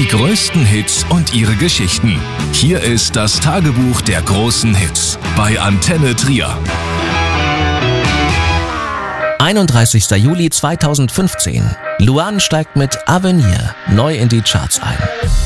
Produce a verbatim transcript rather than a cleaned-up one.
Die größten Hits und ihre Geschichten. Hier ist das Tagebuch der großen Hits bei Antenne Trier. einunddreißigster Juli zweitausendfünfzehn. Luan steigt mit Avenir neu in die Charts ein.